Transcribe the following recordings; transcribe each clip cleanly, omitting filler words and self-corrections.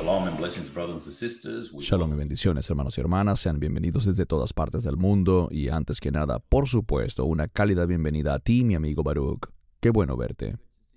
Shalom y bendiciones, hermanos y hermanas. Sean bienvenidos desde todas partes del mundo. Y antes que nada, por supuesto, una cálida bienvenida a ti, mi amigo Baruch. Qué bueno verte.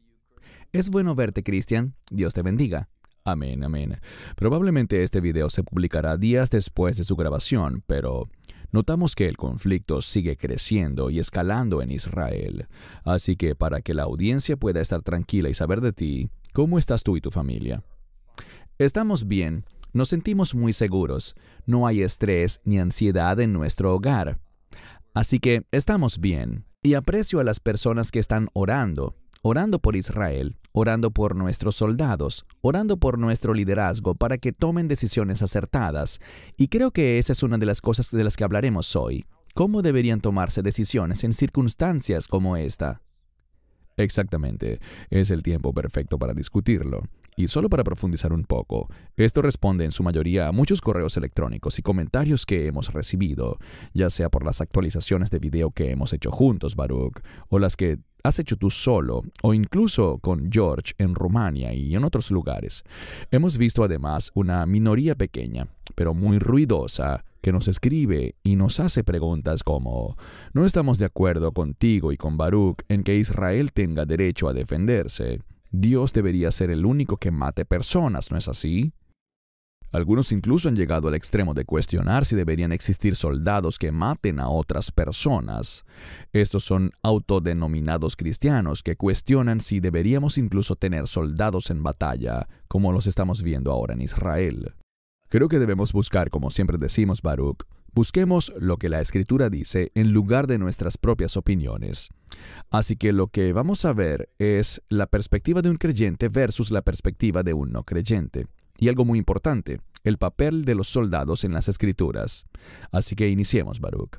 Es bueno verte, Cristian. Dios te bendiga. Amén, amén. Probablemente este video se publicará días después de su grabación, pero notamos que el conflicto sigue creciendo y escalando en Israel. Así que para que la audiencia pueda estar tranquila y saber de ti, ¿cómo estás tú y tu familia? Estamos bien, nos sentimos muy seguros, no hay estrés ni ansiedad en nuestro hogar. Así que estamos bien, y aprecio a las personas que están orando por Israel, orando por nuestros soldados, orando por nuestro liderazgo para que tomen decisiones acertadas. Y creo que esa es una de las cosas de las que hablaremos hoy. ¿Cómo deberían tomarse decisiones en circunstancias como esta? Exactamente, es el tiempo perfecto para discutirlo. Y solo para profundizar un poco, esto responde en su mayoría a muchos correos electrónicos y comentarios que hemos recibido, ya sea por las actualizaciones de video que hemos hecho juntos, Baruch, o las que has hecho tú solo, o incluso con George en Rumania y en otros lugares. Hemos visto además una minoría pequeña, pero muy ruidosa, que nos escribe y nos hace preguntas como: no estamos de acuerdo contigo y con Baruch en que Israel tenga derecho a defenderse. Dios debería ser el único que mate personas, ¿no es así? Algunos incluso han llegado al extremo de cuestionar si deberían existir soldados que maten a otras personas. Estos son autodenominados cristianos que cuestionan si deberíamos incluso tener soldados en batalla, como los estamos viendo ahora en Israel. Creo que debemos buscar, como siempre decimos, Baruch, busquemos lo que la Escritura dice en lugar de nuestras propias opiniones. Así que lo que vamos a ver es la perspectiva de un creyente versus la perspectiva de un no creyente. Y algo muy importante, el papel de los soldados en las Escrituras. Así que iniciemos, Baruch.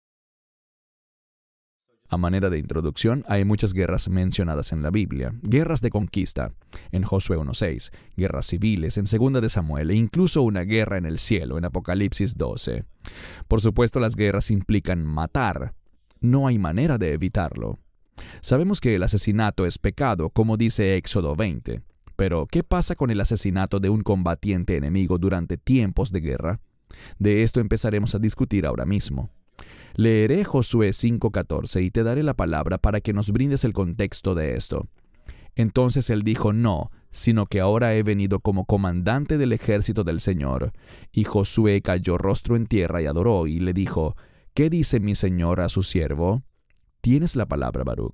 A manera de introducción, hay muchas guerras mencionadas en la Biblia. Guerras de conquista, en Josué 1:6, guerras civiles, en 2 de Samuel, e incluso una guerra en el cielo, en Apocalipsis 12. Por supuesto, las guerras implican matar. No hay manera de evitarlo. Sabemos que el asesinato es pecado, como dice Éxodo 20. Pero, ¿qué pasa con el asesinato de un combatiente enemigo durante tiempos de guerra? De esto empezaremos a discutir ahora mismo. Leeré Josué 5:14 y te daré la palabra para que nos brindes el contexto de esto. Entonces él dijo: no, sino que ahora he venido como comandante del ejército del Señor. Y Josué cayó rostro en tierra y adoró, y le dijo: ¿qué dice mi señor a su siervo? Tienes la palabra, Baruch.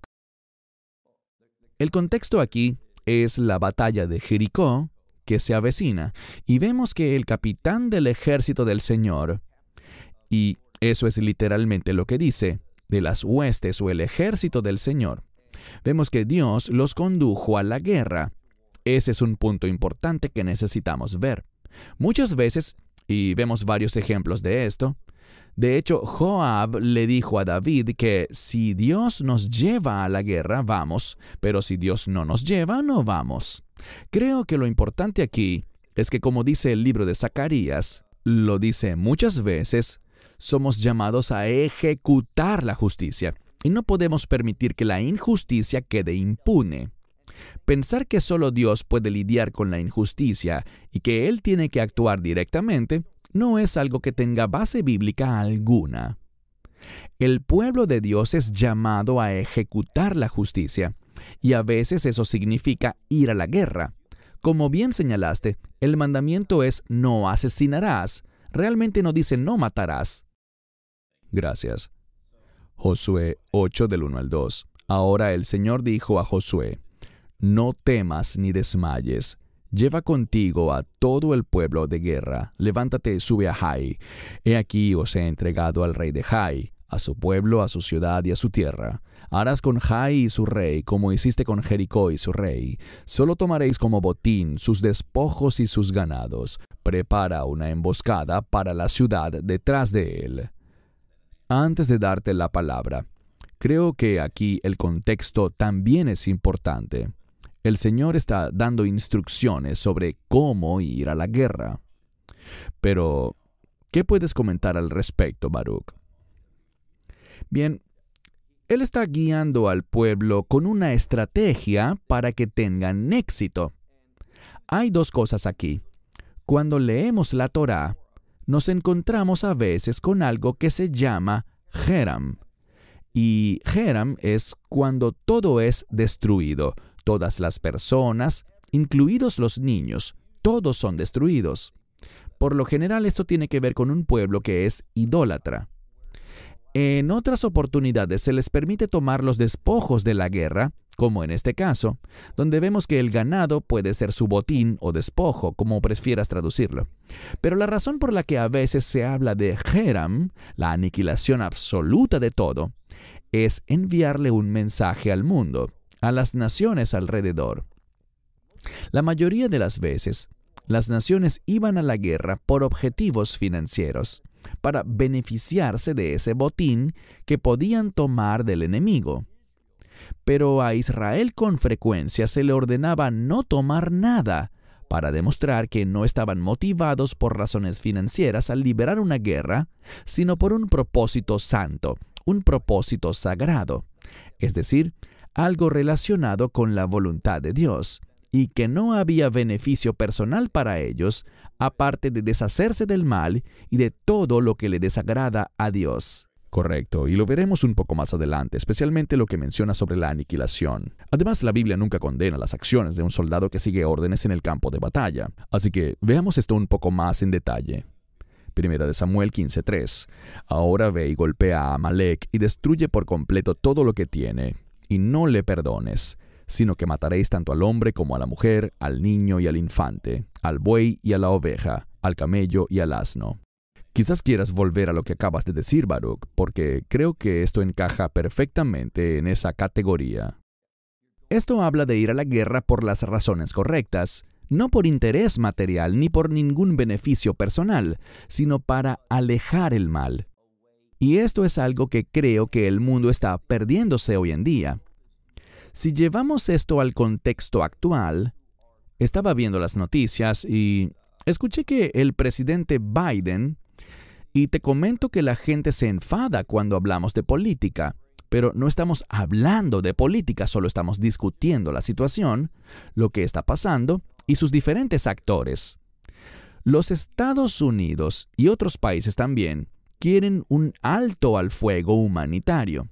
El contexto aquí es la batalla de Jericó, que se avecina, y vemos que el capitán del ejército del Señor, y eso es literalmente lo que dice, de las huestes o el ejército del Señor. Vemos que Dios los condujo a la guerra. Ese es un punto importante que necesitamos ver. Muchas veces, y vemos varios ejemplos de esto, de hecho, Joab le dijo a David que si Dios nos lleva a la guerra, vamos, pero si Dios no nos lleva, no vamos. Creo que lo importante aquí es que, como dice el libro de Zacarías, lo dice muchas veces, somos llamados a ejecutar la justicia, y no podemos permitir que la injusticia quede impune. Pensar que solo Dios puede lidiar con la injusticia y que Él tiene que actuar directamente no es algo que tenga base bíblica alguna. El pueblo de Dios es llamado a ejecutar la justicia, y a veces eso significa ir a la guerra. Como bien señalaste, el mandamiento es no asesinarás. Realmente no dice no matarás. Gracias. Josué 8 del 1 al 2. Ahora el Señor dijo a Josué: no temas ni desmayes. Lleva contigo a todo el pueblo de guerra. Levántate, sube a Jai. He aquí os he entregado al rey de Jai, a su pueblo, a su ciudad y a su tierra. Harás con Jai y su rey como hiciste con Jericó y su rey. Solo tomaréis como botín sus despojos y sus ganados. Prepara una emboscada para la ciudad detrás de él. Antes de darte la palabra, creo que aquí el contexto también es importante. El Señor está dando instrucciones sobre cómo ir a la guerra. Pero, ¿qué puedes comentar al respecto, Baruch? Bien, Él está guiando al pueblo con una estrategia para que tengan éxito. Hay dos cosas aquí. Cuando leemos la Torá, nos encontramos a veces con algo que se llama Geram. Y Geram es cuando todo es destruido. Todas las personas, incluidos los niños, todos son destruidos. Por lo general, esto tiene que ver con un pueblo que es idólatra. En otras oportunidades se les permite tomar los despojos de la guerra, como en este caso, donde vemos que el ganado puede ser su botín o despojo, como prefieras traducirlo. Pero la razón por la que a veces se habla de Geram, la aniquilación absoluta de todo, es enviarle un mensaje al mundo, a las naciones alrededor. La mayoría de las veces, las naciones iban a la guerra por objetivos financieros, para beneficiarse de ese botín que podían tomar del enemigo. Pero a Israel con frecuencia se le ordenaba no tomar nada, para demostrar que no estaban motivados por razones financieras al liberar una guerra, sino por un propósito santo, un propósito sagrado, es decir, algo relacionado con la voluntad de Dios, y que no había beneficio personal para ellos, aparte de deshacerse del mal y de todo lo que le desagrada a Dios. Correcto, y lo veremos un poco más adelante, especialmente lo que menciona sobre la aniquilación. Además, la Biblia nunca condena las acciones de un soldado que sigue órdenes en el campo de batalla. Así que veamos esto un poco más en detalle. Primera de Samuel 15:3. Ahora ve y golpea a Amalek y destruye por completo todo lo que tiene, y no le perdones, sino que mataréis tanto al hombre como a la mujer, al niño y al infante, al buey y a la oveja, al camello y al asno. Quizás quieras volver a lo que acabas de decir, Baruch, porque creo que esto encaja perfectamente en esa categoría. Esto habla de ir a la guerra por las razones correctas, no por interés material ni por ningún beneficio personal, sino para alejar el mal. Y esto es algo que creo que el mundo está perdiéndose hoy en día. Si llevamos esto al contexto actual, estaba viendo las noticias y escuché que el presidente Biden, y te comento que la gente se enfada cuando hablamos de política, pero no estamos hablando de política, solo estamos discutiendo la situación, lo que está pasando y sus diferentes actores. Los Estados Unidos y otros países también quieren un alto al fuego humanitario.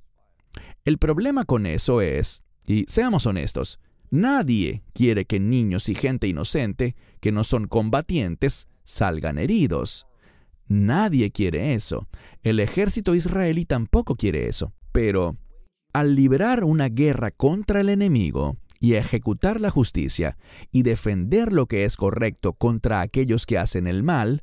El problema con eso es, y seamos honestos, nadie quiere que niños y gente inocente, que no son combatientes, salgan heridos. Nadie quiere eso. El ejército israelí tampoco quiere eso. Pero, al librar una guerra contra el enemigo y ejecutar la justicia y defender lo que es correcto contra aquellos que hacen el mal,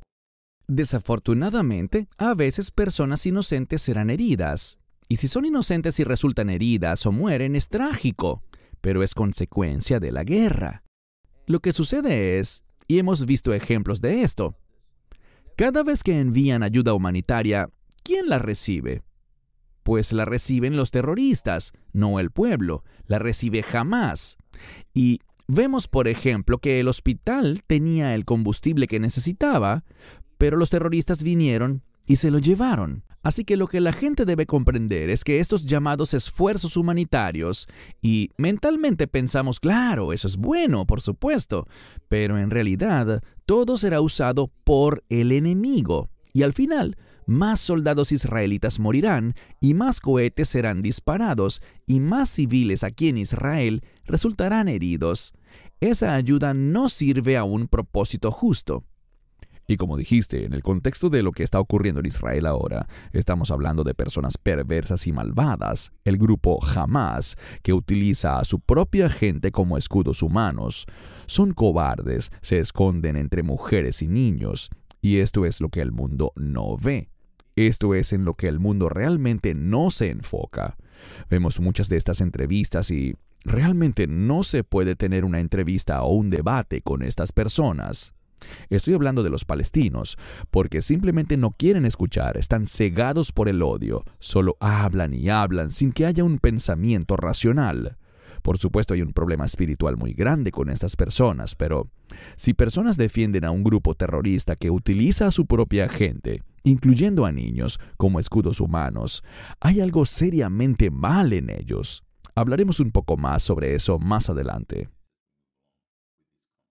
desafortunadamente, a veces personas inocentes serán heridas. Y si son inocentes y resultan heridas o mueren, es trágico, pero es consecuencia de la guerra. Lo que sucede es, y hemos visto ejemplos de esto, cada vez que envían ayuda humanitaria, ¿quién la recibe? Pues la reciben los terroristas, no el pueblo, la recibe Hamás. Y vemos, por ejemplo, que el hospital tenía el combustible que necesitaba, pero los terroristas vinieron y se lo llevaron. Así que lo que la gente debe comprender es que estos llamados esfuerzos humanitarios, y mentalmente pensamos, claro, eso es bueno, por supuesto, pero en realidad todo será usado por el enemigo. Y al final, más soldados israelitas morirán, y más cohetes serán disparados, y más civiles aquí en Israel resultarán heridos. Esa ayuda no sirve a un propósito justo. Y como dijiste, en el contexto de lo que está ocurriendo en Israel ahora, estamos hablando de personas perversas y malvadas, el grupo Hamás, que utiliza a su propia gente como escudos humanos. Son cobardes, se esconden entre mujeres y niños, y esto es lo que el mundo no ve. Esto es en lo que el mundo realmente no se enfoca. Vemos muchas de estas entrevistas y realmente no se puede tener una entrevista o un debate con estas personas. Estoy hablando de los palestinos, porque simplemente no quieren escuchar, están cegados por el odio, solo hablan y hablan sin que haya un pensamiento racional. Por supuesto, hay un problema espiritual muy grande con estas personas, pero si personas defienden a un grupo terrorista que utiliza a su propia gente, incluyendo a niños, como escudos humanos, hay algo seriamente mal en ellos. Hablaremos un poco más sobre eso más adelante.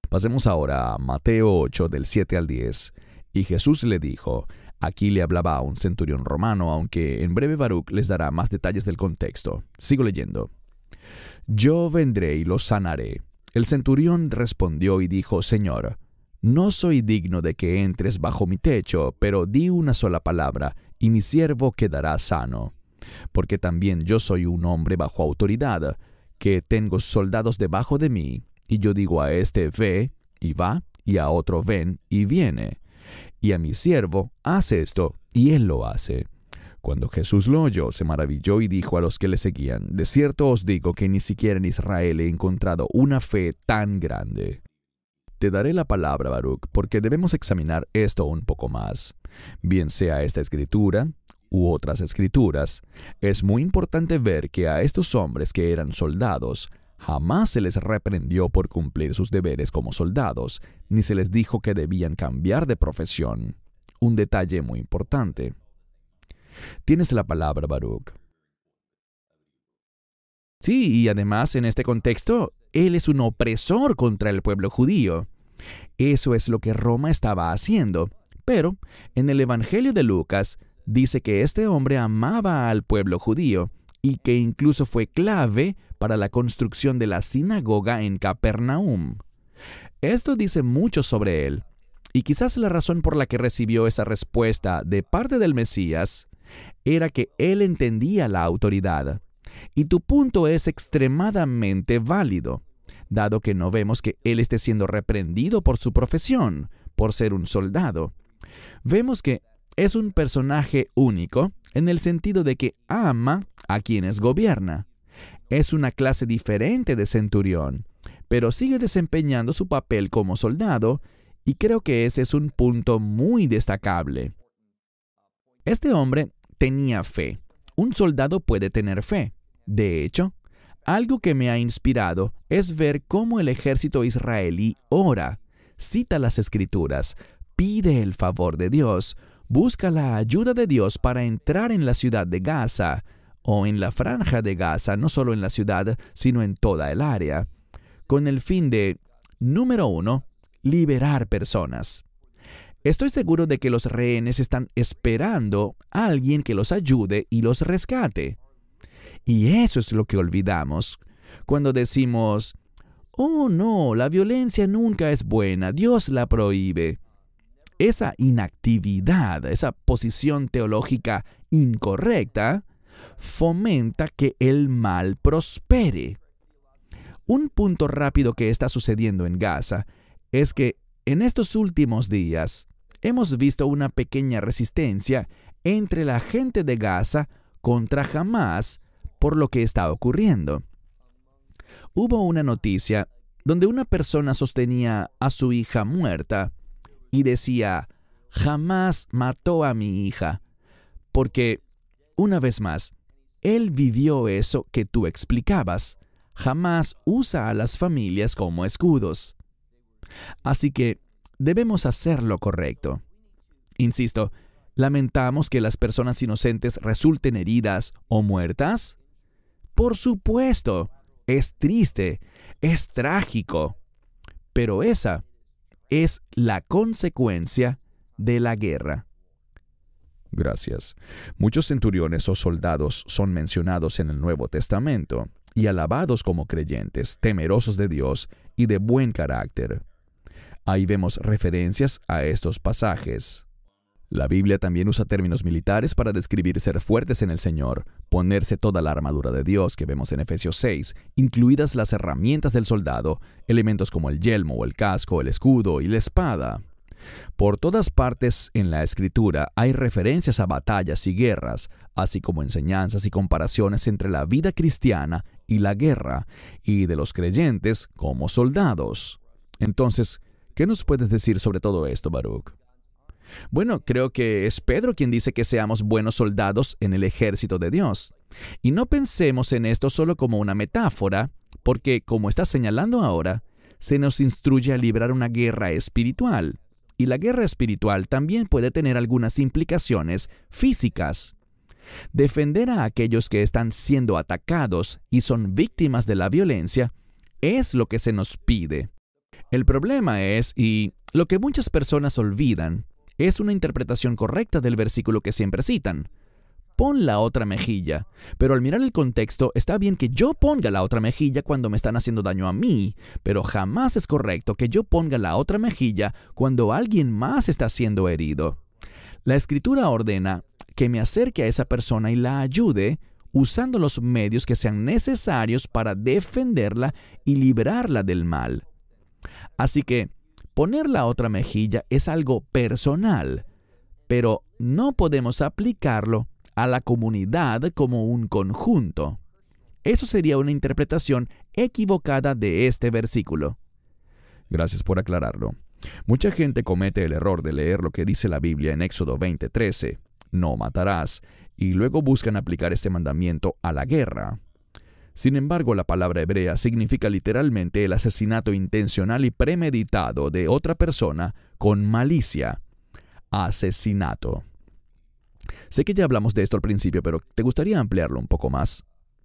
Pasemos ahora a Mateo 8, del 7 al 10. Y Jesús le dijo, aquí le hablaba a un centurión romano, aunque en breve Baruch les dará más detalles del contexto. Sigo leyendo. Yo vendré y los sanaré. El centurión respondió y dijo, Señor, no soy digno de que entres bajo mi techo, pero di una sola palabra, y mi siervo quedará sano. Porque también yo soy un hombre bajo autoridad, que tengo soldados debajo de mí, y yo digo a este, ve, y va, y a otro, ven, y viene. Y a mi siervo, haz esto, y él lo hace. Cuando Jesús lo oyó, se maravilló y dijo a los que le seguían, de cierto os digo que ni siquiera en Israel he encontrado una fe tan grande. Te daré la palabra, Baruch, porque debemos examinar esto un poco más. Bien sea esta escritura u otras escrituras, es muy importante ver que a estos hombres que eran soldados, jamás se les reprendió por cumplir sus deberes como soldados, ni se les dijo que debían cambiar de profesión. Un detalle muy importante. Tienes la palabra, Baruch. Sí, y además en este contexto, él es un opresor contra el pueblo judío. Eso es lo que Roma estaba haciendo. Pero en el Evangelio de Lucas dice que este hombre amaba al pueblo judío y que incluso fue clave para la construcción de la sinagoga en Capernaum. Esto dice mucho sobre él, y quizás la razón por la que recibió esa respuesta de parte del Mesías era que él entendía la autoridad. Y tu punto es extremadamente válido, dado que no vemos que él esté siendo reprendido por su profesión, por ser un soldado. Vemos que es un personaje único en el sentido de que ama a quienes gobierna. Es una clase diferente de centurión, pero sigue desempeñando su papel como soldado, y creo que ese es un punto muy destacable. Este hombre tenía fe. Un soldado puede tener fe. De hecho, algo que me ha inspirado es ver cómo el ejército israelí ora, cita las Escrituras, pide el favor de Dios, busca la ayuda de Dios para entrar en la ciudad de Gaza, o en la franja de Gaza, no solo en la ciudad, sino en toda el área, con el fin de, número 1, liberar personas. Estoy seguro de que los rehenes están esperando a alguien que los ayude y los rescate. Y eso es lo que olvidamos cuando decimos, oh no, la violencia nunca es buena, Dios la prohíbe. Esa inactividad, esa posición teológica incorrecta, fomenta que el mal prospere. Un punto rápido que está sucediendo en Gaza es que en estos últimos días hemos visto una pequeña resistencia entre la gente de Gaza contra Hamás por lo que está ocurriendo. Hubo una noticia donde una persona sostenía a su hija muerta y decía, Hamás mató a mi hija, porque, una vez más, él vivió eso que tú explicabas. Hamás usa a las familias como escudos. Así que debemos hacer lo correcto. Insisto, ¿lamentamos que las personas inocentes resulten heridas o muertas? Por supuesto, es triste, es trágico, pero esa es la consecuencia de la guerra. Gracias. Muchos centuriones o soldados son mencionados en el Nuevo Testamento y alabados como creyentes, temerosos de Dios y de buen carácter. Ahí vemos referencias a estos pasajes. La Biblia también usa términos militares para describir ser fuertes en el Señor, ponerse toda la armadura de Dios que vemos en Efesios 6, incluidas las herramientas del soldado, elementos como el yelmo o el casco, el escudo y la espada. Por todas partes en la Escritura hay referencias a batallas y guerras, así como enseñanzas y comparaciones entre la vida cristiana y la guerra, y de los creyentes como soldados. Entonces, ¿qué nos puedes decir sobre todo esto, Baruch? Bueno, creo que es Pedro quien dice que seamos buenos soldados en el ejército de Dios. Y no pensemos en esto solo como una metáfora, porque, como está señalando ahora, se nos instruye a librar una guerra espiritual. Y la guerra espiritual también puede tener algunas implicaciones físicas. Defender a aquellos que están siendo atacados y son víctimas de la violencia es lo que se nos pide. El problema es, y lo que muchas personas olvidan, es una interpretación correcta del versículo que siempre citan. Pon la otra mejilla. Pero al mirar el contexto, está bien que yo ponga la otra mejilla cuando me están haciendo daño a mí, pero jamás es correcto que yo ponga la otra mejilla cuando alguien más está siendo herido. La Escritura ordena que me acerque a esa persona y la ayude usando los medios que sean necesarios para defenderla y librarla del mal. Así que poner la otra mejilla es algo personal, pero no podemos aplicarlo a la comunidad como un conjunto. Eso sería una interpretación equivocada de este versículo. Gracias por aclararlo. Mucha gente comete el error de leer lo que dice la Biblia en Éxodo 20:13, no matarás, y luego buscan aplicar este mandamiento a la guerra. Sin embargo, la palabra hebrea significa literalmente el asesinato intencional y premeditado de otra persona con malicia. Asesinato. Sé que ya hablamos de esto al principio, pero ¿te gustaría ampliarlo un poco más?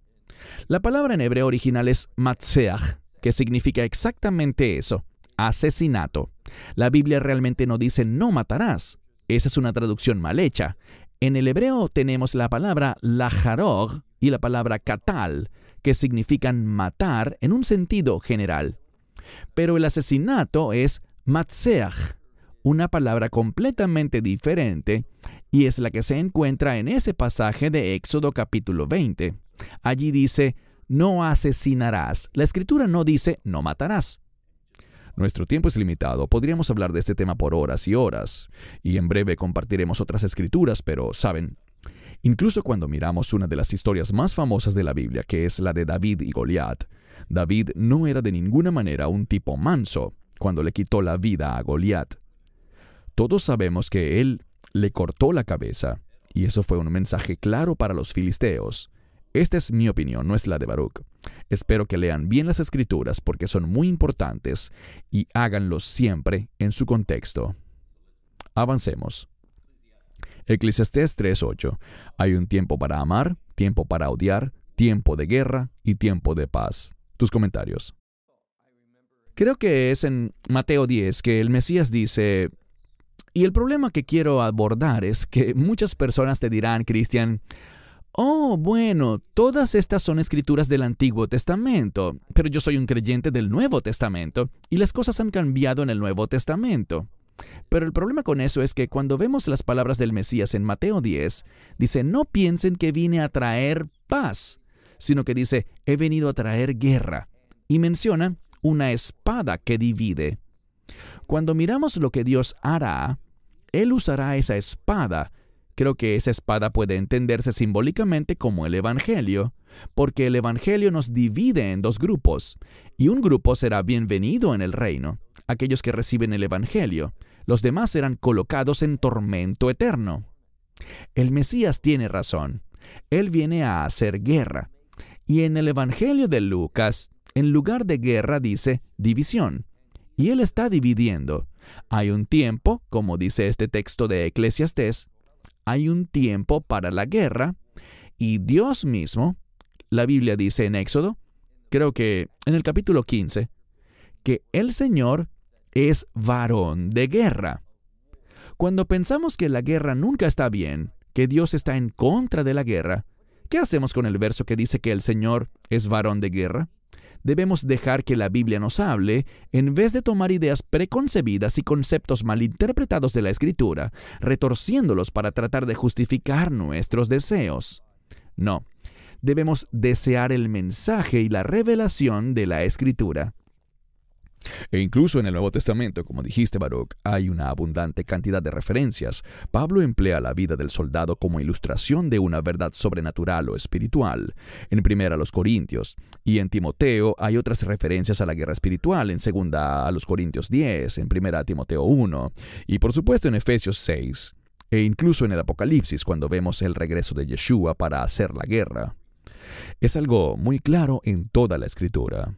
La palabra en hebreo original es matzeach, que significa exactamente eso, asesinato. La Biblia realmente no dice no matarás. Esa es una traducción mal hecha. En el hebreo tenemos la palabra laharog y la palabra katal, que significan matar en un sentido general. Pero el asesinato es matzeach, una palabra completamente diferente, y es la que se encuentra en ese pasaje de Éxodo capítulo 20. Allí dice, no asesinarás. La Escritura no dice, no matarás. Nuestro tiempo es limitado, podríamos hablar de este tema por horas y horas, y en breve compartiremos otras escrituras, pero, ¿saben? Incluso cuando miramos una de las historias más famosas de la Biblia, que es la de David y Goliat, David no era de ninguna manera un tipo manso cuando le quitó la vida a Goliat. Todos sabemos que él le cortó la cabeza, y eso fue un mensaje claro para los filisteos. Esta es mi opinión, no es la de Baruch. Espero que lean bien las Escrituras porque son muy importantes y háganlo siempre en su contexto. Avancemos. Eclesiastés 3:8. Hay un tiempo para amar, tiempo para odiar, tiempo de guerra y tiempo de paz. Tus comentarios. Creo que es en Mateo 10 que el Mesías dice, y el problema que quiero abordar es que muchas personas te dirán, Cristian, oh, bueno, todas estas son escrituras del Antiguo Testamento, pero yo soy un creyente del Nuevo Testamento y las cosas han cambiado en el Nuevo Testamento. Pero el problema con eso es que cuando vemos las palabras del Mesías en Mateo 10, dice, no piensen que vine a traer paz, sino que dice, he venido a traer guerra. Y menciona una espada que divide. Cuando miramos lo que Dios hará, Él usará esa espada. Creo que esa espada puede entenderse simbólicamente como el Evangelio, porque el Evangelio nos divide en dos grupos, y un grupo será bienvenido en el reino, aquellos que reciben el Evangelio. Los demás serán colocados en tormento eterno. El Mesías tiene razón. Él viene a hacer guerra. Y en el Evangelio de Lucas, en lugar de guerra dice división. Y Él está dividiendo. Hay un tiempo, como dice este texto de Eclesiastés, hay un tiempo para la guerra, y Dios mismo, la Biblia dice en Éxodo, creo que en el capítulo 15, que el Señor es varón de guerra. Cuando pensamos que la guerra nunca está bien, que Dios está en contra de la guerra, ¿qué hacemos con el verso que dice que el Señor es varón de guerra? Debemos dejar que la Biblia nos hable en vez de tomar ideas preconcebidas y conceptos malinterpretados de la Escritura, retorciéndolos para tratar de justificar nuestros deseos. No, debemos desear el mensaje y la revelación de la Escritura. E incluso en el Nuevo Testamento, como dijiste, Baruch, hay una abundante cantidad de referencias. Pablo emplea la vida del soldado como ilustración de una verdad sobrenatural o espiritual. En 1 Corintios y en Timoteo hay otras referencias a la guerra espiritual, en 2 Corintios 10, en 1 Timoteo 1 y por supuesto en Efesios 6, e incluso en el Apocalipsis cuando vemos el regreso de Yeshua para hacer la guerra. Es algo muy claro en toda la Escritura.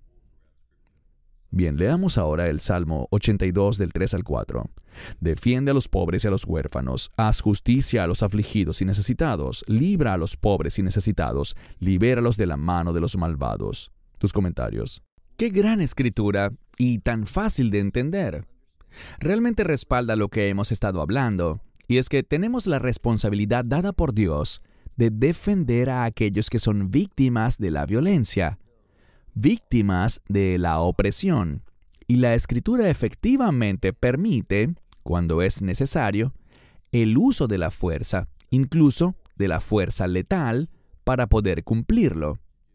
Bien, leamos ahora el Salmo 82 del 3 al 4. Defiende a los pobres y a los huérfanos, haz justicia a los afligidos y necesitados, libra a los pobres y necesitados, libéralos de la mano de los malvados. Tus comentarios. ¡Qué gran escritura! y tan fácil de entender. Realmente respalda lo que hemos estado hablando, y es que tenemos la responsabilidad dada por Dios de defender a aquellos que son víctimas de la violencia, víctimas de la opresión, y la Escritura efectivamente permite, cuando es necesario, el uso de la fuerza, incluso de la fuerza letal, para poder cumplirlo.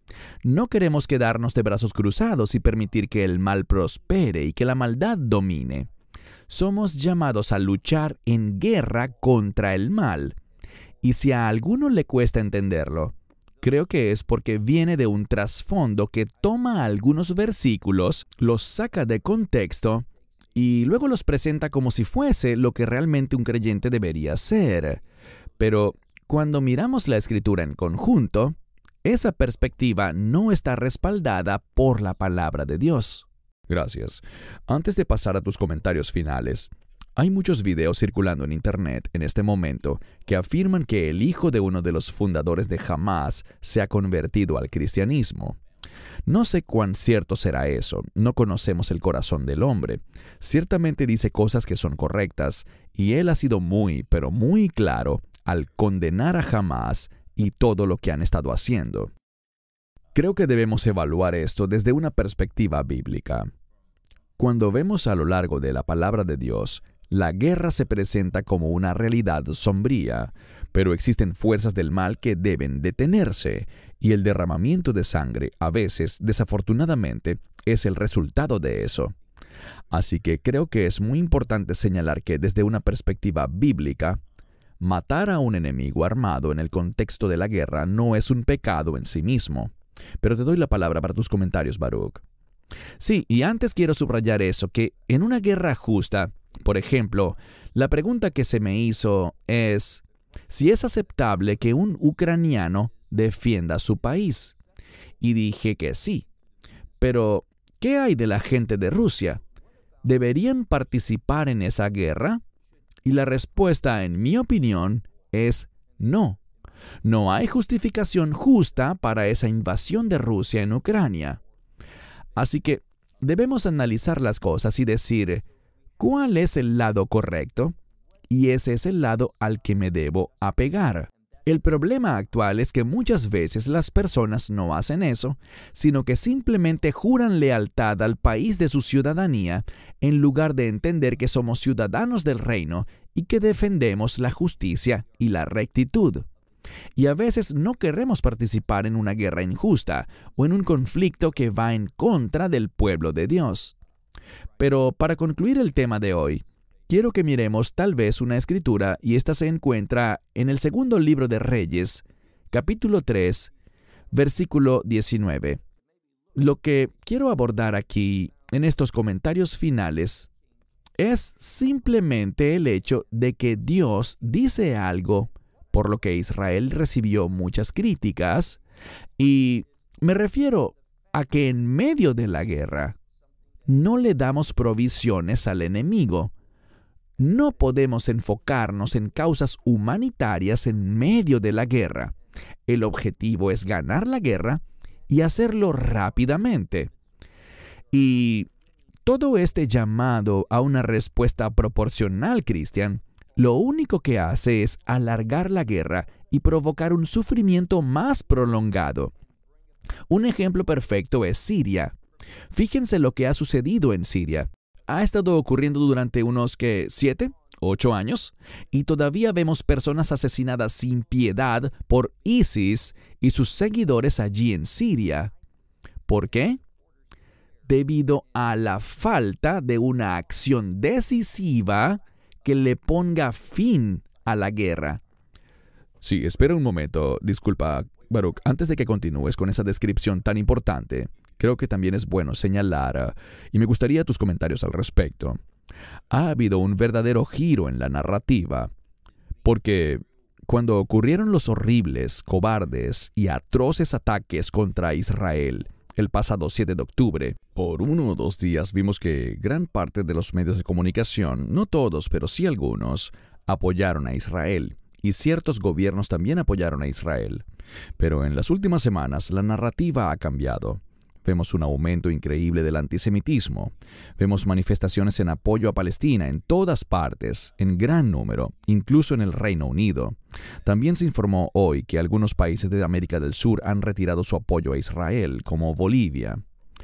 No queremos quedarnos de brazos cruzados y permitir que el mal prospere y que la maldad domine. Somos llamados a luchar en guerra contra el mal. Y si a alguno le cuesta entenderlo, creo que es porque viene de un trasfondo que toma algunos versículos, los saca de contexto y luego los presenta como si fuese lo que realmente un creyente debería ser. Pero cuando miramos la Escritura en conjunto, esa perspectiva no está respaldada por la palabra de Dios. Gracias. Antes de pasar a tus comentarios finales, hay muchos videos circulando en Internet en este momento que afirman que el hijo de uno de los fundadores de Hamás se ha convertido al cristianismo. No sé cuán cierto será eso, no conocemos el corazón del hombre. Ciertamente dice cosas que son correctas, y él ha sido muy, pero muy claro al condenar a Hamás y todo lo que han estado haciendo. Creo que debemos evaluar esto desde una perspectiva bíblica. Cuando vemos a lo largo de la palabra de Dios, la guerra se presenta como una realidad sombría, pero existen fuerzas del mal que deben detenerse, y el derramamiento de sangre, a veces, desafortunadamente, es el resultado de eso. Así que creo que es muy importante señalar que desde una perspectiva bíblica, matar a un enemigo armado en el contexto de la guerra no es un pecado en sí mismo. Pero te doy la palabra para tus comentarios, Baruch. Sí, y antes quiero subrayar eso, que en una guerra justa, por ejemplo, la pregunta que se me hizo es si es aceptable que un ucraniano defienda su país. Y dije que sí. Pero, ¿qué hay de la gente de Rusia? ¿Deberían participar en esa guerra? Y la respuesta, en mi opinión, es no. No hay justificación justa para esa invasión de Rusia en Ucrania. Así que debemos analizar las cosas y decir, ¿cuál es el lado correcto? Y ese es el lado al que me debo apegar. El problema actual es que muchas veces las personas no hacen eso, sino que simplemente juran lealtad al país de su ciudadanía en lugar de entender que somos ciudadanos del reino y que defendemos la justicia y la rectitud. Y a veces no queremos participar en una guerra injusta o en un conflicto que va en contra del pueblo de Dios. Pero para concluir el tema de hoy, quiero que miremos tal vez una escritura, y esta se encuentra en el segundo libro de Reyes, capítulo 3, versículo 19. Lo que quiero abordar aquí, en estos comentarios finales, es simplemente el hecho de que Dios dice algo por lo que Israel recibió muchas críticas, y me refiero a que en medio de la guerra no le damos provisiones al enemigo. No podemos enfocarnos en causas humanitarias en medio de la guerra. El objetivo es ganar la guerra y hacerlo rápidamente. Y todo este llamado a una respuesta proporcional, Cristian, lo único que hace es alargar la guerra y provocar un sufrimiento más prolongado. Un ejemplo perfecto es Siria. Fíjense lo que ha sucedido en Siria. Ha estado ocurriendo durante unos, 7, 8 años, y todavía vemos personas asesinadas sin piedad por ISIS y sus seguidores allí en Siria. ¿Por qué? Debido a la falta de una acción decisiva que le ponga fin a la guerra. Sí, espera un momento. Disculpa, Baruch. Antes de que continúes con esa descripción tan importante, creo que también es bueno señalar, y me gustaría tus comentarios al respecto, ha habido un verdadero giro en la narrativa, porque cuando ocurrieron los horribles, cobardes y atroces ataques contra Israel el pasado 7 de octubre, por 1 o 2 días vimos que gran parte de los medios de comunicación, no todos, pero sí algunos, apoyaron a Israel, y ciertos gobiernos también apoyaron a Israel. Pero en las últimas semanas la narrativa ha cambiado. Vemos un aumento increíble del antisemitismo. Vemos manifestaciones en apoyo a Palestina en todas partes, en gran número, incluso en el Reino Unido. También se informó hoy que algunos países de América del Sur han retirado su apoyo a Israel, como Bolivia.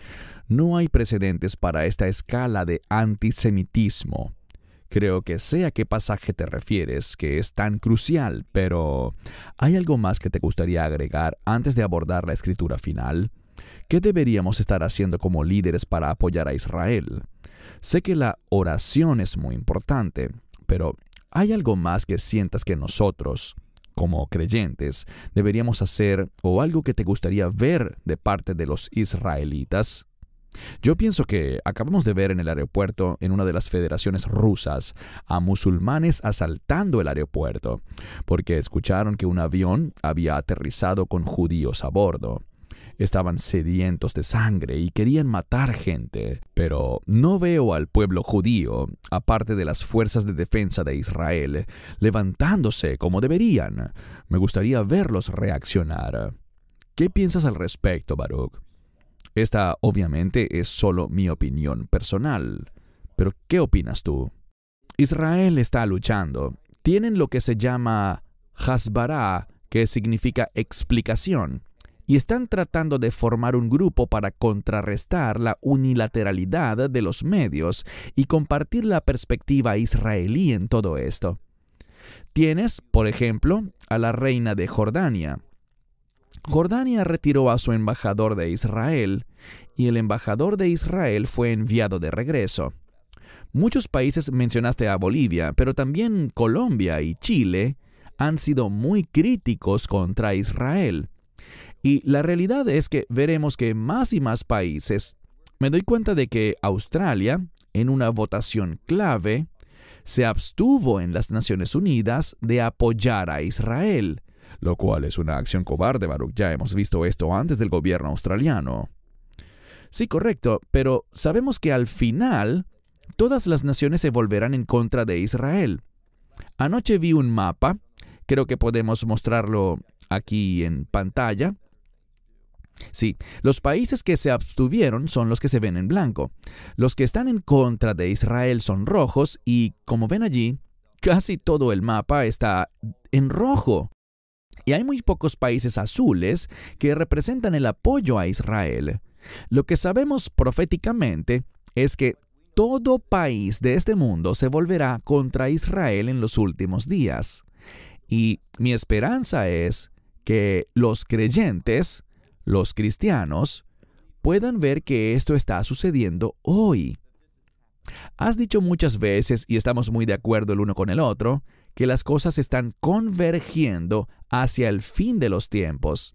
No hay precedentes para esta escala de antisemitismo. Creo que sé a qué pasaje te refieres, que es tan crucial, pero ¿hay algo más que te gustaría agregar antes de abordar la escritura final? ¿Qué deberíamos estar haciendo como líderes para apoyar a Israel? Sé que la oración es muy importante, pero ¿hay algo más que sientas que nosotros, como creyentes, deberíamos hacer o algo que te gustaría ver de parte de los israelitas? Yo pienso que acabamos de ver en el aeropuerto, en una de las federaciones rusas, a musulmanes asaltando el aeropuerto, porque escucharon que un avión había aterrizado con judíos a bordo. Estaban sedientos de sangre y querían matar gente, pero no veo al pueblo judío, aparte de las fuerzas de defensa de Israel, levantándose como deberían. Me gustaría verlos reaccionar. ¿Qué piensas al respecto, Baruch? Esta, obviamente, es solo mi opinión personal. Pero, ¿qué opinas tú? Israel está luchando. Tienen lo que se llama Hasbará, que significa explicación, y están tratando de formar un grupo para contrarrestar la unilateralidad de los medios y compartir la perspectiva israelí en todo esto. Tienes, por ejemplo, a la reina de Jordania. Jordania retiró a su embajador de Israel, y el embajador de Israel fue enviado de regreso. Muchos países, mencionaste a Bolivia, pero también Colombia y Chile, han sido muy críticos contra Israel. Y la realidad es que veremos que más y más países, me doy cuenta de que Australia, en una votación clave, se abstuvo en las Naciones Unidas de apoyar a Israel, lo cual es una acción cobarde, Baruch. Ya hemos visto esto antes del gobierno australiano. Sí, correcto, pero sabemos que al final todas las naciones se volverán en contra de Israel. Anoche vi un mapa, creo que podemos mostrarlo aquí en pantalla. Sí, los países que se abstuvieron son los que se ven en blanco. Los que están en contra de Israel son rojos y, como ven allí, casi todo el mapa está en rojo. Y hay muy pocos países azules que representan el apoyo a Israel. Lo que sabemos proféticamente es que todo país de este mundo se volverá contra Israel en los últimos días. Y mi esperanza es que los creyentes, los cristianos, puedan ver que esto está sucediendo hoy. Has dicho muchas veces, y estamos muy de acuerdo el uno con el otro, que las cosas están convergiendo hacia el fin de los tiempos.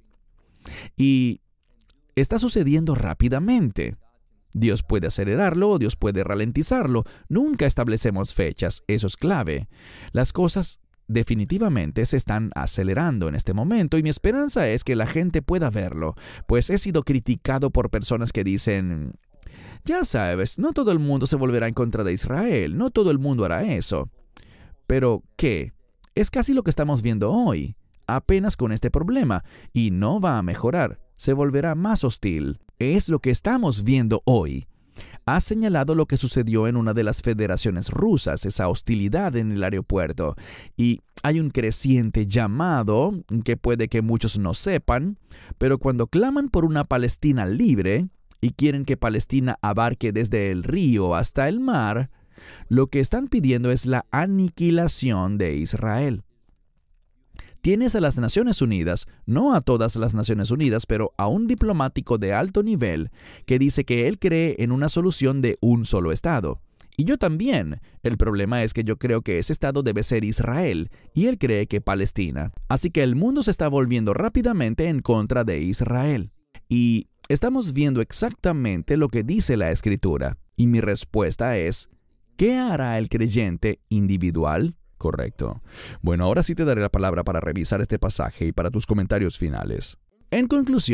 Y está sucediendo rápidamente. Dios puede acelerarlo o Dios puede ralentizarlo. Nunca establecemos fechas, eso es clave. Las cosas definitivamente se están acelerando en este momento y mi esperanza es que la gente pueda verlo, pues he sido criticado por personas que dicen, ya sabes, no todo el mundo se volverá en contra de Israel, no todo el mundo hará eso. Pero, ¿qué? Es casi lo que estamos viendo hoy, apenas con este problema, y no va a mejorar, se volverá más hostil. Es lo que estamos viendo hoy. Has señalado lo que sucedió en una de las federaciones rusas, esa hostilidad en el aeropuerto, y hay un creciente llamado que puede que muchos no sepan, pero cuando claman por una Palestina libre y quieren que Palestina abarque desde el río hasta el mar, lo que están pidiendo es la aniquilación de Israel. Tienes a las Naciones Unidas, no a todas las Naciones Unidas, pero a un diplomático de alto nivel que dice que él cree en una solución de un solo Estado. Y yo también. El problema es que yo creo que ese Estado debe ser Israel, y él cree que Palestina. Así que el mundo se está volviendo rápidamente en contra de Israel. Y estamos viendo exactamente lo que dice la Escritura. Y mi respuesta es, ¿qué hará el creyente individual? Correcto. Bueno, ahora sí te daré la palabra para revisar este pasaje y para tus comentarios finales. En conclusión,